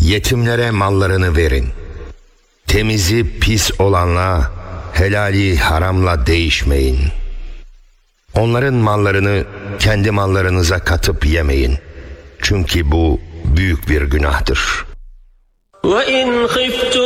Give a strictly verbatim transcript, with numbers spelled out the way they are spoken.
Yetimlere mallarını verin. Temizi pis olanla, helali haramla değişmeyin. Onların mallarını kendi mallarınıza katıp yemeyin. Çünkü bu büyük bir günahtır.